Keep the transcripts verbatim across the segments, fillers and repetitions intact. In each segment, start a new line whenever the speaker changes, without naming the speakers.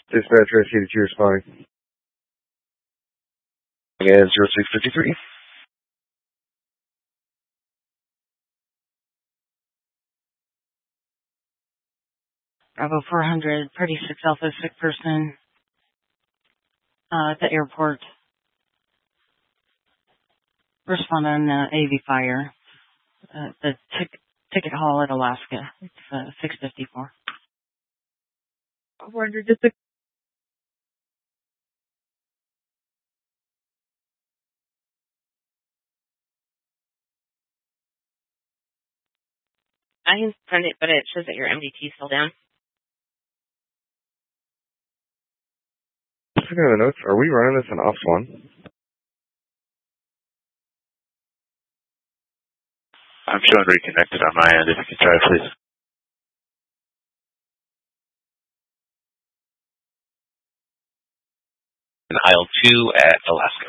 Dispatch, I see that you're responding. Again, zero six fifty-three.
Bravo four hundred, Party six Alpha, sick person uh, at the airport. Respond on uh, A V fire. Uh, the tic- ticket hall at Alaska. It's uh, six fifty-four.
four hundred, just a
I can send it, but it shows that your M D T is still down.
Just looking at the notes, are we running this in Ops one?
I'm showing reconnected on my end, if you can try, please.
In aisle two at Alaska.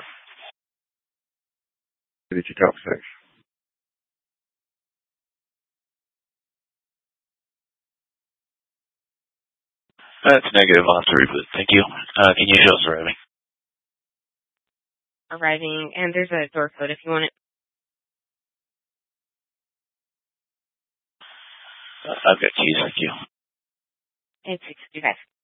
Did you top six?
That's negative. I'll have to reboot. Thank you. Uh, can you show us arriving?
Arriving, and there's a door code if you want it.
Uh, I've got keys. Thank you.
It's six fifty-five.